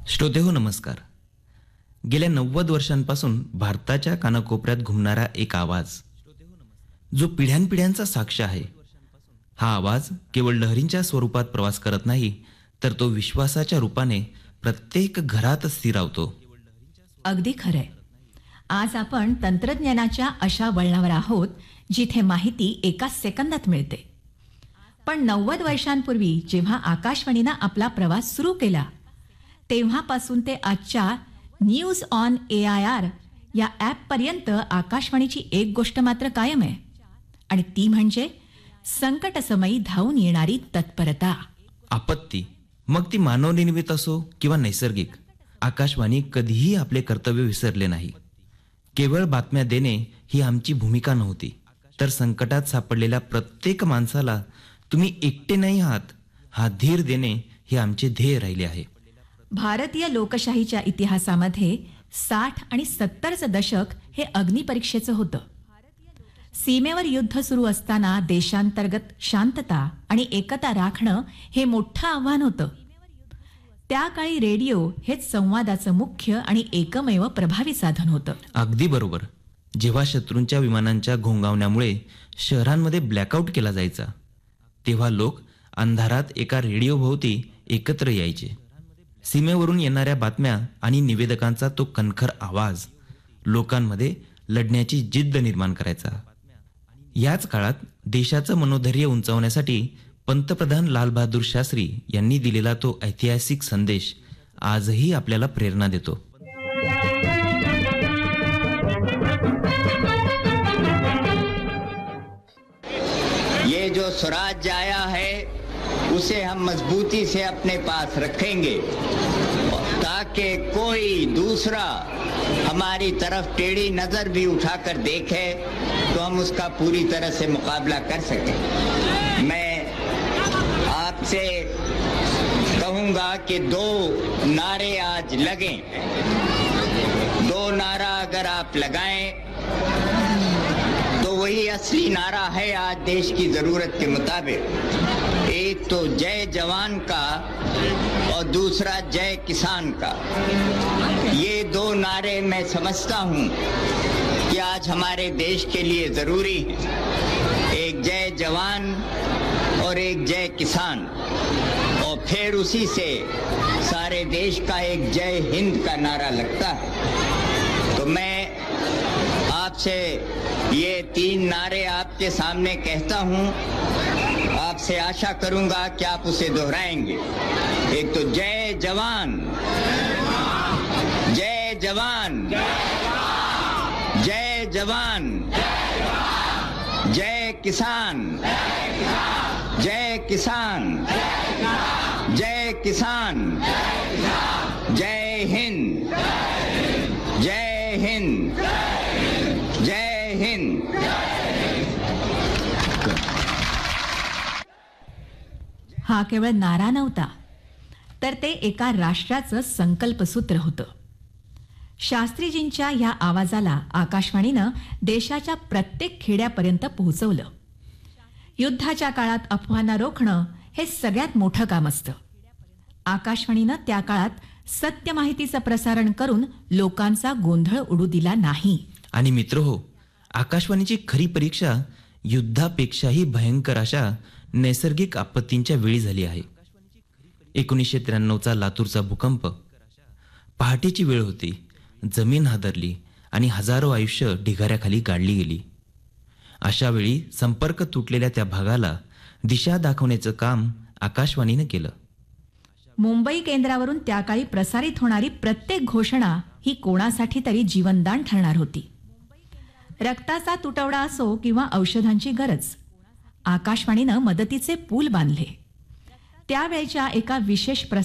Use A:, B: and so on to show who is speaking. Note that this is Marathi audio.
A: श्रोतेहो नमस्कार. गेल्या 90 वर्षांपासून भारताच्या कानाकोपऱ्यात घुमणारा एक आवाज, जो पिढ्यानपिढ्यांचा साक्ष आहे. हा आवाज केवळ लहरींच्या स्वरूपात प्रवास करत नाही, तर तो विश्वासाच्या रूपाने प्रत्येक घरात स्थिरावतो.
B: अगदी खरंय. आज आपण तंत्रज्ञानाच्या अशा वळणावर आहोत जिथे माहिती एका सेकंदात मिळते. पण 90 वर्षांपूर्वी जेव्हा आकाशवाणीनं आपला प्रवास सुरू केला, तेव्हापासून ते आजच्या न्यूज ऑन AIR या ॲपपर्यंत आकाशवाणीची एक गोष्ट मात्र कायम आहे, आणि ती म्हणजे संकटसमयी धावून येणारी तत्परता.
A: आपत्ती, मग ती मानवनिर्मित असो किंवा नैसर्गिक, आकाशवाणी कधीही आपले कर्तव्य विसरले नाही. केवळ बातम्या देणे ही आमची भूमिका नव्हती, तर संकटात सापडलेल्या प्रत्येक माणसाला तुम्ही एकटे नाही आहात हा धीर देणे हे आमचे ध्येय राहिले आहे.
B: भारतीय लोकशाहीच्या इतिहासामध्ये 60 आणि 70चं दशक हे अग्निपरीक्षेचं होतं. सीमेवर युद्ध सुरू असताना देशांतर्गत शांतता आणि एकता राखणं हे मोठं आव्हान होतं. त्या काळी रेडिओ हेच संवादाचं मुख्य आणि एकमेव प्रभावी साधन होतं.
A: अगदी बरोबर. जेव्हा शत्रूंच्या विमानांच्या घोंगावण्यामुळे शहरांमध्ये ब्लॅकआउट केला जायचा, तेव्हा लोक अंधारात एका रेडिओभोवती एकत्र यायचे. सीमेवरून येणाऱ्या बातम्या आणि निवेदकांचा तो कणखर आवाज लोकांमध्ये लढण्याची जिद्द निर्माण करायचा. याच काळात देशाचं मनोधैर्य उंचावण्यासाठी पंतप्रधान लालबहादूर शास्त्री यांनी दिलेला तो ऐतिहासिक संदेश आजही आपल्याला प्रेरणा देतो.
C: ये जो स्वराज्य आया है उसे हम मजबूती से अपने पास रखेंगे ताकि कोई दूसरा हमारी तरफ टेढ़ी नजर भी उठाकर देखे तो हम उसका पूरी तरह से मुकाबला कर सकें. मैं आपसे कहूँगा कि 2 नारे आज लगें. 2 नारा अगर आप लगाएं तो वही असली नारा है आज देश की जरूरत के मुताबिक. एक तो जय जवान का और दूसरा जय किसान का. ये 2 नारे मैं समझता हूँ कि आज हमारे देश के लिए जरूरी है. एक जय जवान और एक जय किसान, और फिर उसी से सारे देश का एक जय हिंद का नारा लगता है. तो मैं आपसे ये 3 नारे आपके सामने कहता हूँ. आपसे आशा करूंगा कि आप उसे दोहराएंगे. एक तो जय जवान, जय जवान, जय जवान, जय किसान, जय किसान, जय किसान, जय हिंद, जय हिंद, जय हिंद.
B: हा केवळ नारा नव्हता, तर ते एका राष्ट्राचं संकल्पसूत्र होतं. शास्त्रीजींच्या या आवाजाला आकाशवाणीनं देशाच्या प्रत्येक खेड्यापर्यंत पोहोचवलं. युद्धाच्या काळात अफवांना रोखणं हे सगळ्यात मोठं काम असतं. आकाशवाणीनं त्या काळात सत्य माहितीचं प्रसारण करून लोकांचा गोंधळ उडू दिला नाही.
A: आणि मित्रहो, आकाशवाणीची खरी परीक्षा युद्धापेक्षाही भयंकर अशा नैसर्गिक आपत्तींच्या वेळी झाली आहे. 1993चा लातूरचा भूकंप. पहाटेची वेळ होती, जमीन हादरली आणि हजारो आयुष्य ढिगाऱ्याखाली गाडली गेली. अशा वेळी संपर्क तुटलेल्या त्या भागाला दिशा दाखवण्याचं काम आकाशवाणीनं केलं.
B: मुंबई केंद्रावरून त्या काळी प्रसारित होणारी प्रत्येक घोषणा ही कोणासाठी तरी जीवनदान ठरणार होती. रक्ताचा तुटवडा असो किंवा औषधांची गरज, आकाशवाणीनं मदतीचे पूल बांधले. त्यावेळच्या एका विशेष